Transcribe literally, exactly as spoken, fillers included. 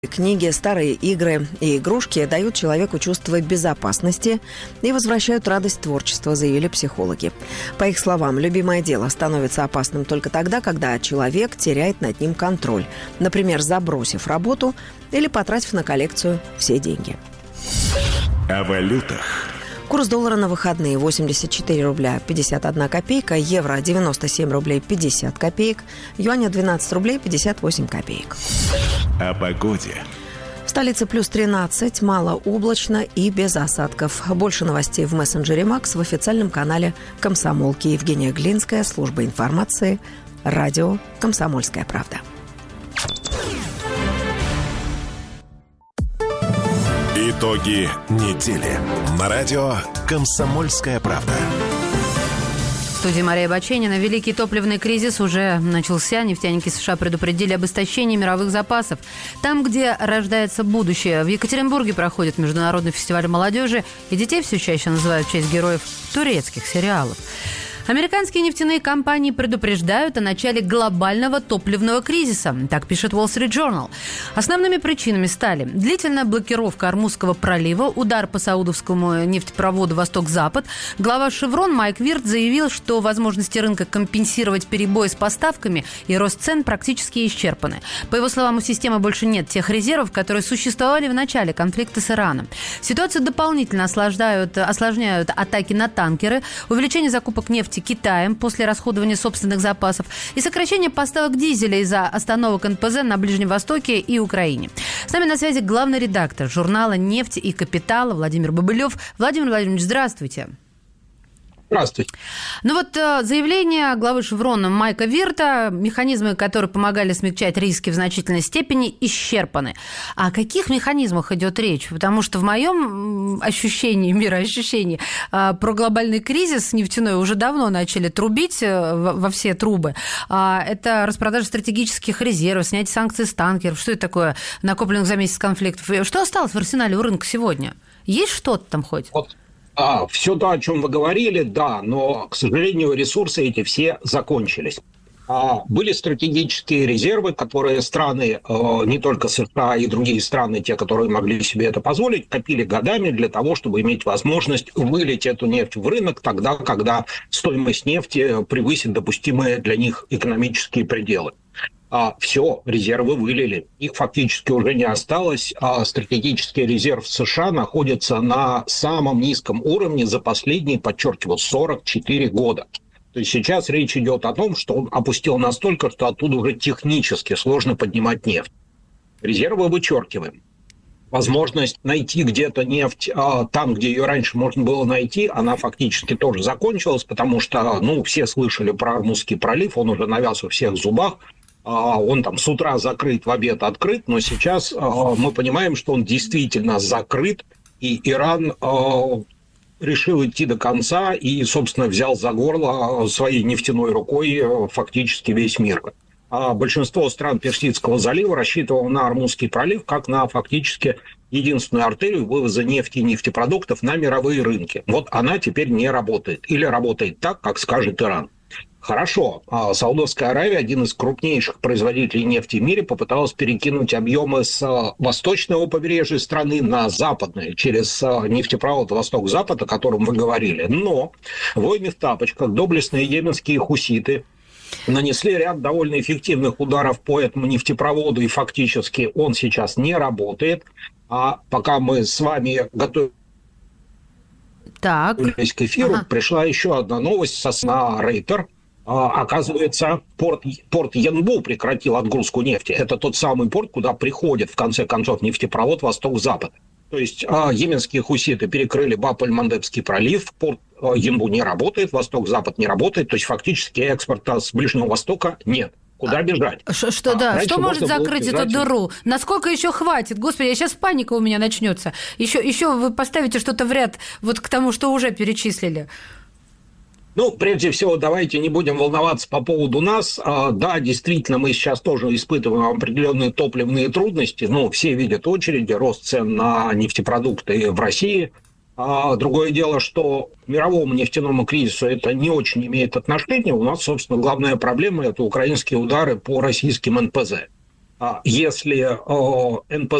Книги, старые игры и игрушки дают человеку чувство безопасности и возвращают радость творчества, заявили психологи. По их словам, любимое дело становится опасным только тогда, когда человек теряет над ним контроль, например, забросив работу или потратив на коллекцию все деньги. О валютах. Курс доллара на выходные восемьдесят четыре рубля пятьдесят одна копейка, евро девяносто семь рублей пятьдесят копеек, юаня двенадцать рублей пятьдесят восемь копеек. О погоде. В столице плюс тринадцать, малооблачно и без осадков. Больше новостей в мессенджере Макс в официальном канале Комсомолки. Евгения Глинская, служба информации, радио «Комсомольская правда». Итоги недели. На радио «Комсомольская правда». В студии Мария Баченина. Великий топливный кризис уже начался. Нефтяники США предупредили об истощении мировых запасов. Там, где рождается будущее. В Екатеринбурге проходит международный фестиваль молодежи, и детей все чаще называют в честь героев турецких сериалов. Американские нефтяные компании предупреждают о начале глобального топливного кризиса. Так пишет Wall Street Journal. Основными причинами стали длительная блокировка Ормузского пролива, удар по саудовскому нефтепроводу «Восток-Запад». Глава «Шеврон» Майк Вирт заявил, что возможности рынка компенсировать перебои с поставками и рост цен практически исчерпаны. По его словам, у системы больше нет тех резервов, которые существовали в начале конфликта с Ираном. Ситуацию дополнительно осложняют, осложняют атаки на танкеры, увеличение закупок нефти Китаем после расходования собственных запасов и сокращение поставок дизеля из-за остановок эн пэ зэ на Ближнем Востоке и Украине. С нами на связи главный редактор журнала «Нефть и капитал» Владимир Бобылев. Владимир Владимирович, здравствуйте. Здравствуйте. Ну вот заявление главы «Шеврона» Майка Вирта, механизмы, которые помогали смягчать риски в значительной степени, исчерпаны. О каких механизмах идет речь? Потому что в моем ощущении, мироощущении, про глобальный кризис нефтяной уже давно начали трубить во все трубы. Это распродажа стратегических резервов, снятие санкций с танкеров. Что это такое, накопленных за месяц конфликтов? Что осталось в арсенале у рынка сегодня? Есть что-то там хоть? Вот. А, все то, о чем вы говорили, да, но, к сожалению, ресурсы эти все закончились. А, были стратегические резервы, которые страны, э, не только США и другие страны, те, которые могли себе это позволить, копили годами для того, чтобы иметь возможность вылить эту нефть в рынок тогда, когда стоимость нефти превысит допустимые для них экономические пределы. А, все, резервы вылили, их фактически уже не осталось, а стратегический резерв США находится на самом низком уровне за последние, подчеркиваю, сорок четыре года. То есть сейчас речь идет о том, что он опустил настолько, что оттуда уже технически сложно поднимать нефть. Резервы вычеркиваем. Возможность найти где-то нефть а, там, где ее раньше можно было найти, она фактически тоже закончилась, потому что, ну, все слышали про Ормузский пролив, он уже навяз у всех в зубах. Он там с утра закрыт, в обед открыт, но сейчас мы понимаем, что он действительно закрыт, и Иран решил идти до конца и, собственно, взял за горло своей нефтяной рукой фактически весь мир. А большинство стран Персидского залива рассчитывало на Ормузский пролив как на фактически единственную артерию вывоза нефти и нефтепродуктов на мировые рынки. Вот она теперь не работает. Или работает так, как скажет Иран. Хорошо, Саудовская Аравия, один из крупнейших производителей нефти в мире, попыталась перекинуть объемы с восточного побережья страны на западное, через нефтепровод «Восток-Запад», о котором вы говорили. Но воины в тапочках, доблестные йеменские хуситы, нанесли ряд довольно эффективных ударов по этому нефтепроводу, и фактически он сейчас не работает. А пока мы с вами готовим так. к эфиру, ага. пришла еще одна новость со сна Рейтер. А, оказывается, порт, порт Янбу прекратил отгрузку нефти. Это тот самый порт, куда приходит, в конце концов, нефтепровод «Восток-Запад». То есть а, йеменские хуситы перекрыли Баб-эль-Мандебский пролив, порт а, Янбу не работает, «Восток-Запад» не работает, то есть фактически экспорта с Ближнего Востока нет. Куда бежать? Что, что, а, да, что может закрыть эту бежать... дыру? Насколько еще хватит? Господи, я сейчас паника у меня начнется. Еще, еще вы поставите что-то в ряд вот к тому, что уже перечислили. Ну, прежде всего, давайте не будем волноваться по поводу нас. Да, действительно, мы сейчас тоже испытываем определенные топливные трудности. Ну, все видят очереди, рост цен на нефтепродукты в России. Другое дело, что к мировому нефтяному кризису это не очень имеет отношения. У нас, собственно, главная проблема – это украинские удары по российским эн пэ зэ. Если эн пэ зэ